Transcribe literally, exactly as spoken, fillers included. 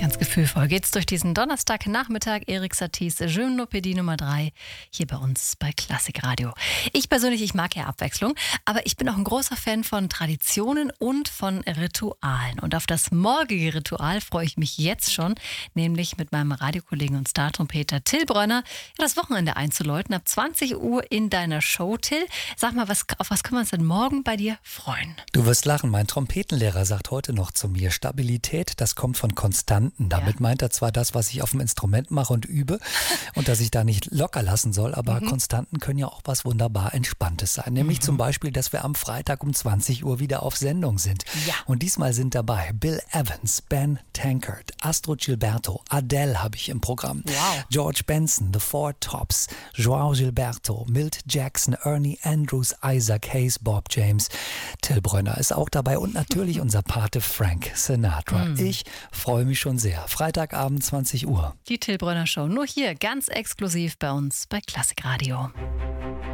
Ganz gefühlvoll geht's durch diesen Donnerstagnachmittag. Erik Saties Gymnopädie Nummer drei hier bei uns bei Klassikradio. Ich persönlich, ich mag ja Abwechslung, aber ich bin auch ein großer Fan von Traditionen und von Ritualen. Und auf das morgige Ritual freue ich mich jetzt schon, nämlich mit meinem Radiokollegen und Startrompeter Till Brönner ja, das Wochenende einzuläuten. Ab zwanzig Uhr in deiner Show, Till. Sag mal, was, auf was können wir uns denn morgen bei dir freuen? Du wirst lachen, mein Trompetenlehrer sagt heute noch zu mir, Stabilität, das kommt von Konstanten. Damit ja. meint er zwar das, was ich auf dem Instrument mache und übe und dass ich da nicht locker lassen soll, aber mhm. Konstanten können ja auch was wunderbar Entspanntes sein. Nämlich mhm. zum Beispiel, dass wir am Freitag um zwanzig Uhr wieder auf Sendung sind. Ja. Und diesmal sind dabei Bill Evans, Ben Tankard, Astrud Gilberto, Adele habe ich im Programm, wow. George Benson, The Four Tops, João Gilberto, Milt Jackson, Ernie Andrews, Isaac Hayes, Bob James, Till Brönner ist auch dabei und natürlich unser Pate Frank Sinatra. Mhm. Ich freue mich schon sehr. Freitagabend zwanzig Uhr. Die Till Brönner Show, nur hier ganz exklusiv bei uns bei Klassikradio.